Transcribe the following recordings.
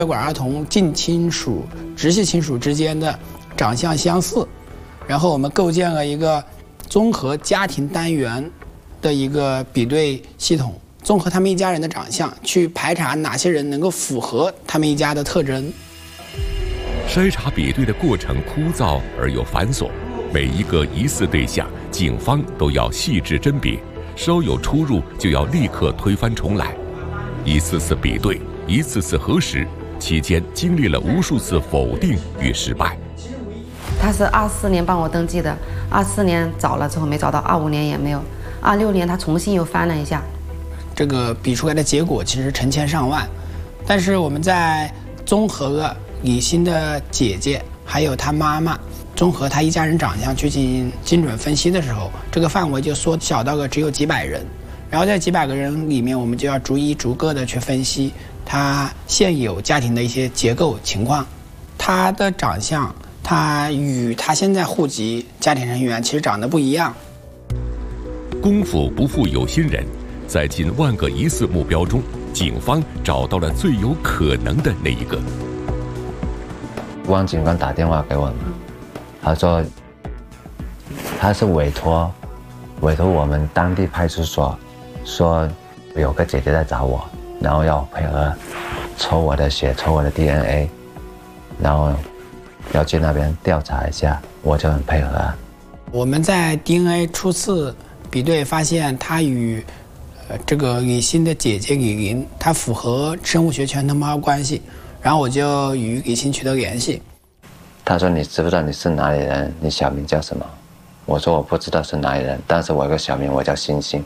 血管儿童近亲属、直系亲属之间的长相相似，然后我们构建了一个综合家庭单元的一个比对系统，综合他们一家人的长相，去排查哪些人能够符合他们一家的特征。 筛查比对的过程枯燥而又繁琐，每一个疑似对象，警方都要细致甄别，稍有出入就要立刻推翻重来，一次次比对，一次次核实。期间经历了无数次否定与失败。 他是24年帮我登记的，24年找了之后没找到，25年也没有，26年他重新又翻了一下。 这个比出来的结果其实成千上万，但是我们在综合了李欣的姐姐还有她妈妈，综合她一家人长相去进行精准分析的时候，这个范围就缩小到了只有几百人。然后在几百个人里面，我们就要逐一逐个的去分析他现有家庭的一些结构情况，他的长相，他与他现在户籍家庭成员其实长得不一样。 功夫不负有心人，在近万个疑似目标中，警方找到了最有可能的那一个。 汪警官打电话给我们，他说他是委托我们当地派出所，说有个姐姐在找我，然后要配合抽我的血，抽我的 DNA， 然后要去那边调查一下，我就很配合。 我们在 DNA 初次比对发现，他与这个李欣的姐姐李玲，她符合生物学全头猫关系，然后我就与李欣取得联系。 他说：“你知不知道你是哪里人？你小名叫什么？”我说：“我不知道是哪里人，但是我有个小名，我叫星星。”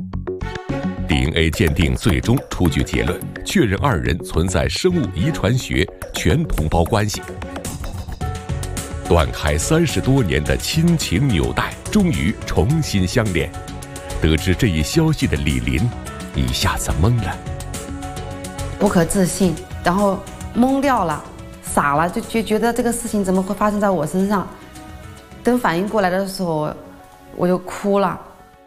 DNA 鉴定最终出具结论，确认二人存在生物遗传学全同胞关系。断开30多年的亲情纽带，终于重新相连。得知这一消息的李林一下子懵了， 不可置信，然后懵掉了，傻了，就觉得这个事情怎么会发生在我身上？等反应过来的时候，我就哭了。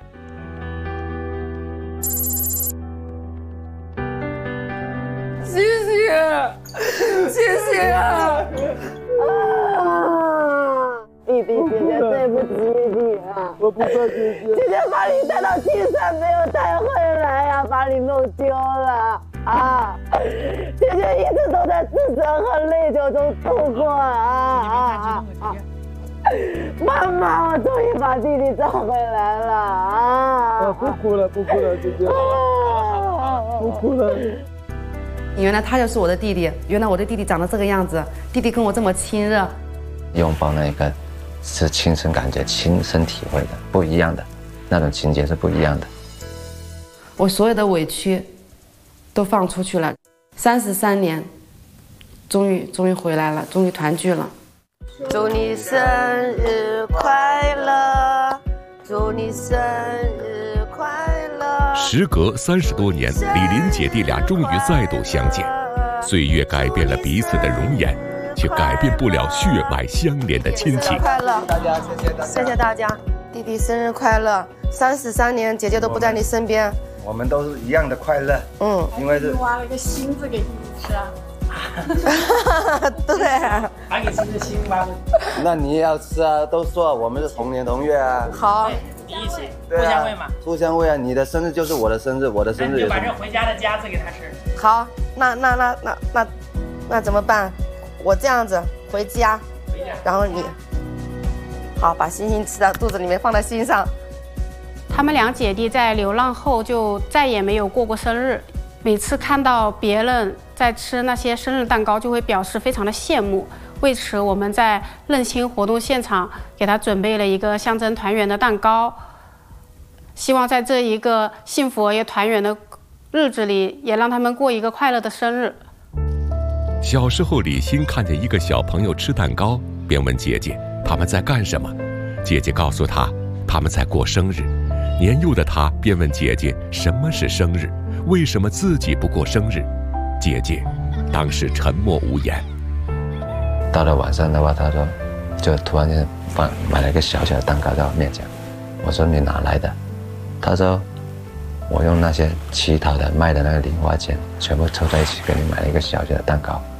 谢谢啊！弟弟，姐姐对不起你啊！我不怪姐姐。姐姐把你带到金山，没有带回来呀，把你弄丢了啊！姐姐一直都在自责和内疚中度过啊！妈妈，我终于把弟弟找回来了啊！ 不哭了，不哭了，姐姐，不哭了。 原来他就是我的弟弟，原来我的弟弟长得这个样子，弟弟跟我这么亲热。 拥抱那个是亲身感觉、亲身体会的，不一样的，那种情节是不一样的。 我所有的委屈都放出去了，33年，终于回来了，终于团聚了。 祝你生日快乐，祝你生日快乐。 时隔30多年，李林姐弟俩终于再度相见。岁月改变了彼此的容颜，却改变不了血脉相连的亲情。 快乐，大家谢谢大家。弟弟生日快乐！33年，姐姐都不在你身边。 我们都是一样的快乐。因为是挖了个心子给弟弟吃啊。 对， 还给吃个心挖的。 那你也要吃啊，都说我们是同年同月啊。 好， 一起互相喂嘛。 互相喂啊，你的生日就是我的生日，我的生日就把这回家的夹子给他吃。 好，那怎么办？我这样子回家，然后你好把星星吃到肚子里面，放在心上。 她们两姐弟在流浪后就再也没有过过生日，每次看到别人在吃那些生日蛋糕，就会表示非常的羡慕。为此，我们在认亲活动现场给她准备了一个象征团圆的蛋糕，希望在这一个幸福而又团圆的日子里，也让他们过一个快乐的生日。 小时候，李欣看见一个小朋友吃蛋糕，便问姐姐他们在干什么。姐姐告诉他，他们在过生日。年幼的他便问姐姐什么是生日，为什么自己不过生日。姐姐当时沉默无言。 到了晚上的话，他说就突然间买了一个小小的蛋糕在我面前。我说你哪来的？他说我用那些乞讨的卖的那个零花钱全部凑在一起给你买了一个小小的蛋糕。